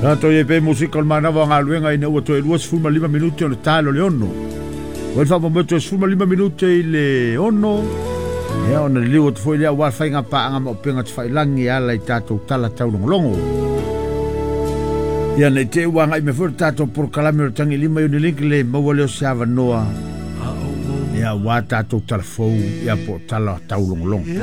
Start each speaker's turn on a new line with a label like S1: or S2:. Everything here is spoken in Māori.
S1: Tato ye pe musika o mana wa ngaluenga ina ua toe 2.5 minuti o le talo le ono. Wai fa mometo 2.5 minuti i le ono. Ea ona le liwa tufo ilea wafai ngā paanga ma openga tufailangi ala i tato tala tau longolongo. Ia nei te uanga i me fura tato por kalami o tangi lima i unilinki le maua leo siava noa. Ia wā tato tala fau ia po tala tau longolongo.